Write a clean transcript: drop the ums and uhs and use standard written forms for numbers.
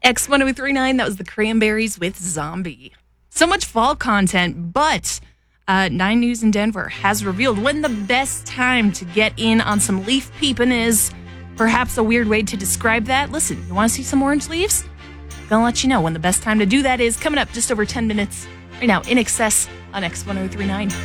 X1039, that was the Cranberries with Zombie. So much fall content, but 9 News in Denver has revealed when the best time to get in on some leaf peeping is. Perhaps a weird way to describe that. Listen, you want to see some orange leaves? Gonna let you know when the best time to do that is. Coming up just over 10 minutes right now, In Excess on X1039.